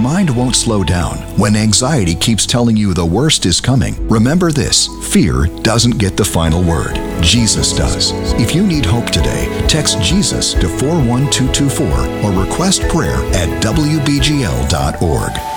mind won't slow down, when anxiety keeps telling you the worst is coming, remember this: fear doesn't get the final word. Jesus does. If you need hope today, text Jesus to 41224 or request prayer at WBGL.org.